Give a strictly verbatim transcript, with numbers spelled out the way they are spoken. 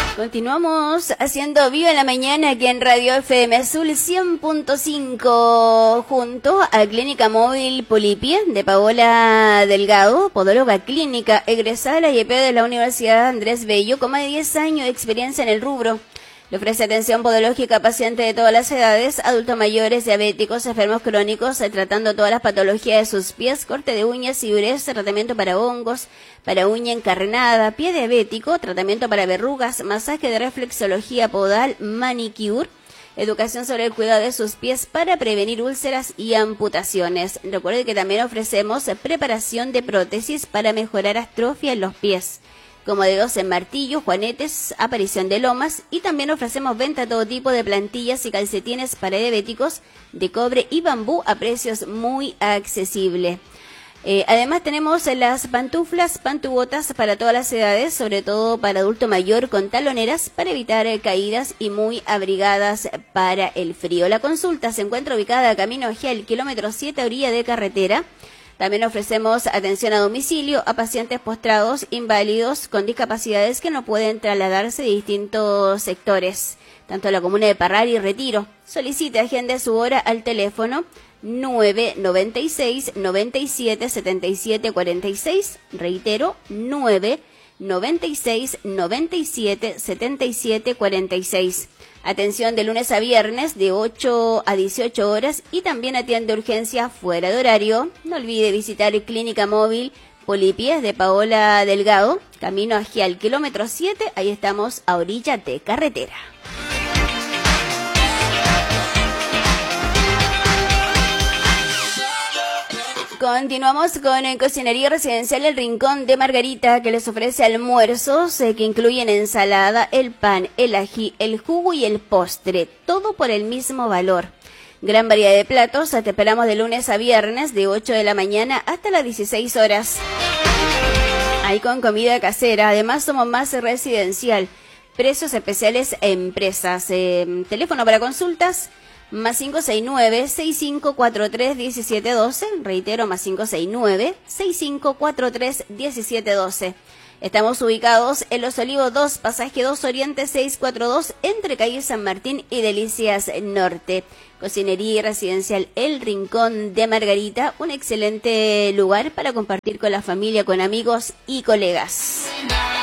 Continuamos haciendo Viva la Mañana aquí en Radio F M Azul cien punto cinco junto a Clínica Móvil Polipie de Paola Delgado, podóloga clínica, egresada de la I E P de la Universidad Andrés Bello, con más de diez años de experiencia en el rubro. Le ofrece atención podológica a pacientes de todas las edades, adultos mayores, diabéticos, enfermos crónicos, tratando todas las patologías de sus pies, corte de uñas y dureza, tratamiento para hongos, para uña encarnada, pie diabético, tratamiento para verrugas, masaje de reflexología podal, manicure, educación sobre el cuidado de sus pies para prevenir úlceras y amputaciones. Recuerde que también ofrecemos preparación de prótesis para mejorar atrofia en los pies, como dedos en martillo, juanetes, aparición de lomas, y también ofrecemos venta de todo tipo de plantillas y calcetines para diabéticos de cobre y bambú a precios muy accesibles. Eh, además tenemos las pantuflas, pantubotas para todas las edades, sobre todo para adulto mayor con taloneras para evitar eh, caídas y muy abrigadas para el frío. La consulta se encuentra ubicada a Camino Gel, kilómetro siete, orilla de carretera. También ofrecemos atención a domicilio a pacientes postrados, inválidos, con discapacidades que no pueden trasladarse de distintos sectores, tanto en la comuna de Parral y Retiro. Solicite, agende su hora al teléfono nueve noventa y seis, noventa y siete, setenta y siete cuarenta y seis, reitero, nueve noventa y seis, noventa y siete, setenta y siete cuarenta y seis. Atención de lunes a viernes de ocho a dieciocho horas y también atiende urgencia fuera de horario. No olvide visitar Clínica Móvil Polipies de Paola Delgado, camino hacia el kilómetro siete, ahí estamos a orilla de carretera. Continuamos con eh, Cocinería Residencial El Rincón de Margarita, que les ofrece almuerzos eh, que incluyen ensalada, el pan, el ají, el jugo y el postre, todo por el mismo valor. Gran variedad de platos, te esperamos de lunes a viernes de ocho de la mañana hasta las dieciséis horas. Ahí con comida casera, además somos más residencial, precios especiales a empresas, eh, teléfono para consultas, más cinco seis nueve, seis cinco cuatro tres, uno siete uno dos, reitero, más cinco seis nueve, seis cinco cuatro tres, uno siete uno dos. Estamos ubicados en Los Olivos dos, pasaje dos Oriente seiscientos cuarenta y dos, entre calle San Martín y Delicias Norte. Cocinería Residencial El Rincón de Margarita, un excelente lugar para compartir con la familia, con amigos y colegas.